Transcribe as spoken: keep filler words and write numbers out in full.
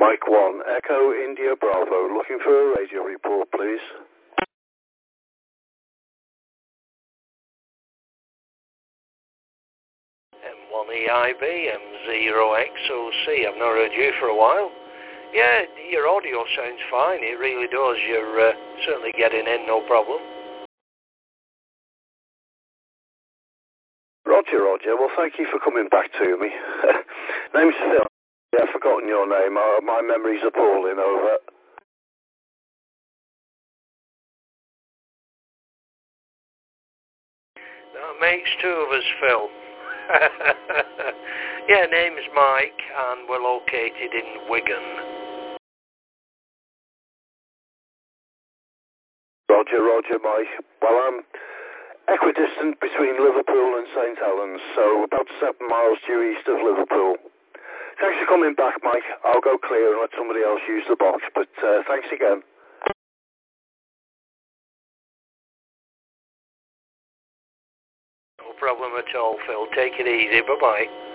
Mike one, Echo India Bravo, looking for a radio report, please. M one E I B, M zero X O C, I've not heard you for a while. Yeah, your audio sounds fine, it really does. You're uh, certainly getting in, no problem. Roger, Roger. Well, thank you for coming back to me. Name's Phil. Yeah, I've forgotten your name. Uh, my memory's appalling, over. That makes two of us, Phil. Yeah, name's Mike, and we're located in Wigan. Roger, Roger, Mike. Well, I'm equidistant between Liverpool and Saint Helens, so about seven miles due east of Liverpool. Thanks for coming back, Mike. I'll go clear and let somebody else use the box, but uh, thanks again. No problem at all, Phil. Take it easy. Bye-bye.